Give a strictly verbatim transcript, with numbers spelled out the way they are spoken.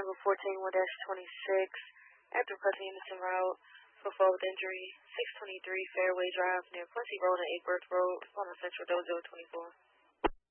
number fourteen one dash twenty-six, after crossing Anderson Route for fall with injury, six twenty-three Fairway Drive near Quincy Road and Apeworth Road, on Central Dojo twenty-four.